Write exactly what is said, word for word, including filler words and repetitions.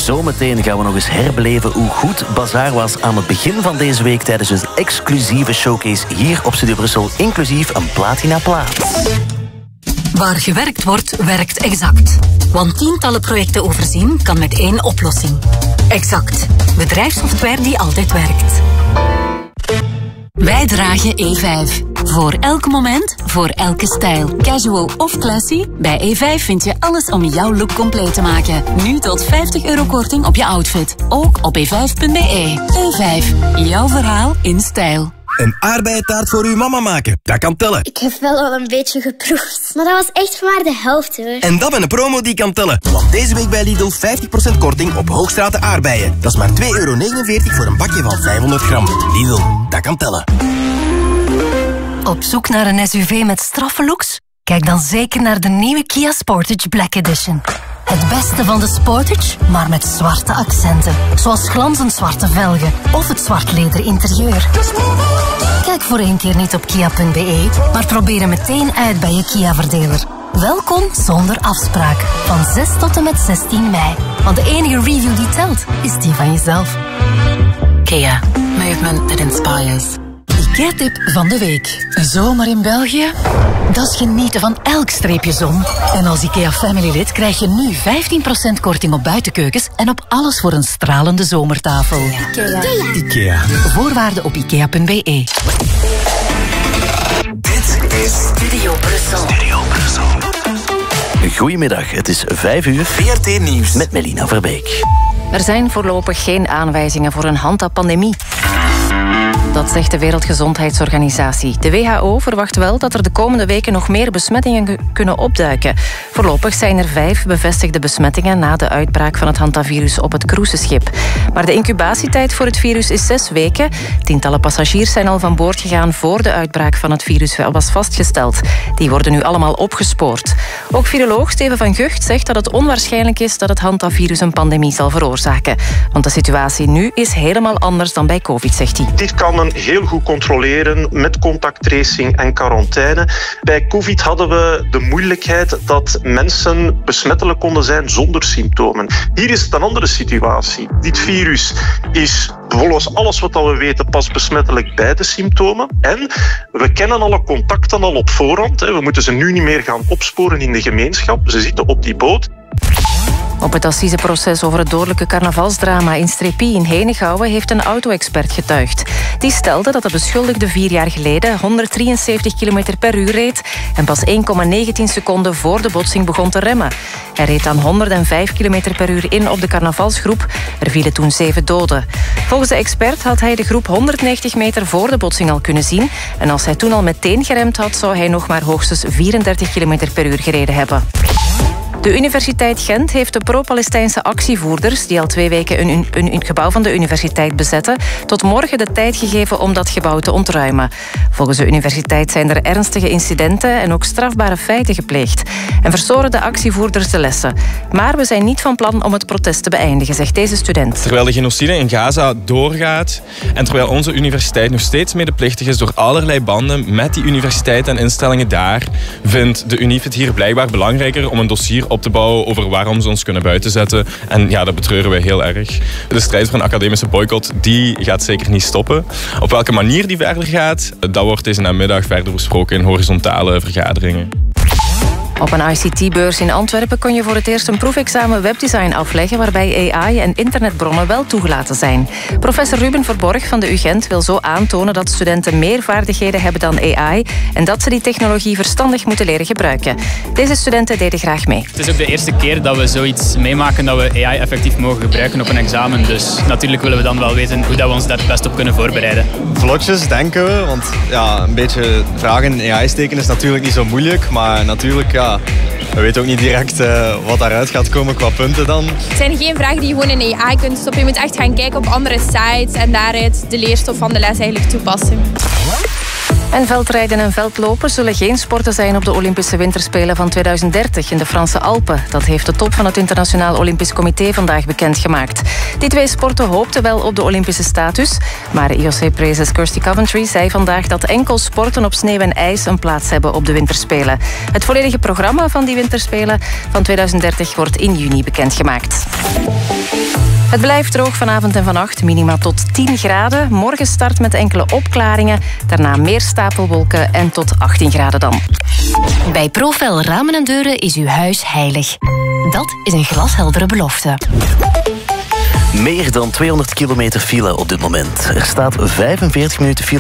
Zometeen gaan we nog eens herbeleven hoe goed Bazaar was aan het begin van deze week tijdens een exclusieve showcase hier op Studio Brussel, inclusief een platina-plaat. Waar gewerkt wordt, werkt Exact. Want tientallen projecten overzien kan met één oplossing. Exact. Bedrijfssoftware die altijd werkt. Wij dragen E vijf. Voor elk moment, voor elke stijl. Casual of classy, bij E vijf vind je alles om jouw look compleet te maken. Nu tot vijftig euro korting op je outfit. Ook op e vijf punt b e. E vijf. Jouw verhaal in stijl. Een aardbeientaart voor uw mama maken, dat kan tellen. Ik heb wel al een beetje geproefd, maar dat was echt maar de helft hoor. En dat met een promo die kan tellen. Want deze week bij Lidl vijftig procent korting op Hoogstraten aardbeien. Dat is maar twee euro negenenveertig voor een bakje van vijfhonderd gram. Lidl, dat kan tellen. Op zoek naar een S U V met straffe looks? Kijk dan zeker naar de nieuwe Kia Sportage Black Edition. Het beste van de Sportage, maar met zwarte accenten. Zoals glanzend zwarte velgen of het zwart leder interieur. Kijk voor één keer niet op kia punt b e, maar probeer hem meteen uit bij je Kia-verdeler. Welkom zonder afspraak. Van zes tot en met zestien mei. Want de enige review die telt, is die van jezelf. Kia. Movement that inspires. IKEA-tip van de week. Een zomer in België? Dat is genieten van elk streepje zon. En als IKEA Family lid krijg je nu vijftien procent korting op buitenkeukens en op alles voor een stralende zomertafel. IKEA. IKEA. Voorwaarden op ikea punt b e. Dit is Studio Brussel. Studio Brussel. Goedemiddag, het is vijf uur. V R T Nieuws. Met Melina Verbeek. Er zijn voorlopig geen aanwijzingen voor een handapandemie. Dat zegt de Wereldgezondheidsorganisatie. De W H O verwacht wel dat er de komende weken nog meer besmettingen kunnen opduiken. Voorlopig zijn er vijf bevestigde besmettingen na de uitbraak van het hantavirus op het cruiseschip. Maar de incubatietijd voor het virus is zes weken. Tientallen passagiers zijn al van boord gegaan voor de uitbraak van het virus was vastgesteld. Die worden nu allemaal opgespoord. Ook viroloog Steven van Gucht zegt dat het onwaarschijnlijk is dat het hantavirus een pandemie zal veroorzaken. Want de situatie nu is helemaal anders dan bij COVID, zegt hij. Dit kan men heel goed controleren met contacttracing en quarantaine. Bij COVID hadden we de moeilijkheid dat mensen besmettelijk konden zijn zonder symptomen. Hier is het een andere situatie. Dit virus is volgens alles wat we weten pas besmettelijk bij de symptomen. En we kennen alle contacten al op voorhand. We moeten ze nu niet meer gaan opsporen in de gemeenschap. Ze zitten op die boot. Op het assiseproces over het dodelijke carnavalsdrama in Strepie in Henegouwen heeft een auto-expert getuigd. Die stelde dat de beschuldigde vier jaar geleden honderddrieënzeventig kilometer per uur reed en pas één komma negentien seconden voor de botsing begon te remmen. Hij reed dan honderdvijf kilometer per uur in op de carnavalsgroep. Er vielen toen zeven doden. Volgens de expert had hij de groep honderdnegentig meter voor de botsing al kunnen zien. En als hij toen al meteen geremd had, zou hij nog maar hoogstens vierendertig kilometer per uur gereden hebben. De Universiteit Gent heeft de pro-Palestijnse actievoerders, die al twee weken een, een, een gebouw van de universiteit bezetten, tot morgen de tijd gegeven om dat gebouw te ontruimen. Volgens de universiteit zijn er ernstige incidenten en ook strafbare feiten gepleegd. En verstoren de actievoerders de lessen. Maar we zijn niet van plan om het protest te beëindigen, zegt deze student. Terwijl de genocide in Gaza doorgaat en terwijl onze universiteit nog steeds medeplichtig is door allerlei banden met die universiteit en instellingen daar, vindt de Unief het hier blijkbaar belangrijker om een dossier op te bouwen over waarom ze ons kunnen buitenzetten. En ja, dat betreuren wij heel erg. De strijd voor een academische boycott, die gaat zeker niet stoppen. Op welke manier die verder gaat, dat wordt deze namiddag verder besproken in horizontale vergaderingen. Op een I C T-beurs in Antwerpen kon je voor het eerst een proefexamen webdesign afleggen waarbij A I en internetbronnen wel toegelaten zijn. Professor Ruben Verborg van de U Gent wil zo aantonen dat studenten meer vaardigheden hebben dan A I en dat ze die technologie verstandig moeten leren gebruiken. Deze studenten deden graag mee. Het is ook de eerste keer dat we zoiets meemaken dat we A I effectief mogen gebruiken op een examen. Dus natuurlijk willen we dan wel weten hoe dat we ons daar het best op kunnen voorbereiden. Vlotjes denken we, want ja, een beetje vragen in A I steken is natuurlijk niet zo moeilijk, maar natuurlijk ja, we weten ook niet direct uh, wat daaruit gaat komen qua punten dan. Het zijn geen vragen die je gewoon in A I kunt stoppen. Je moet echt gaan kijken op andere sites en daaruit de leerstof van de les eigenlijk toepassen. En veldrijden en veldlopen zullen geen sporten zijn op de Olympische Winterspelen van tweeduizend dertig in de Franse Alpen. Dat heeft de top van het Internationaal Olympisch Comité vandaag bekendgemaakt. Die twee sporten hoopten wel op de Olympische status, maar I O C-prezes Kirsty Coventry zei vandaag dat enkel sporten op sneeuw en ijs een plaats hebben op de Winterspelen. Het volledige programma van die Winterspelen van tweeduizend dertig wordt in juni bekendgemaakt. Het blijft droog vanavond en vannacht, minima tot tien graden. Morgen start met enkele opklaringen, daarna meer stapelwolken en tot achttien graden dan. Bij Profel Ramen en Deuren is uw huis heilig. Dat is een glasheldere belofte. Meer dan tweehonderd kilometer file op dit moment. Er staat vijfenveertig minuten file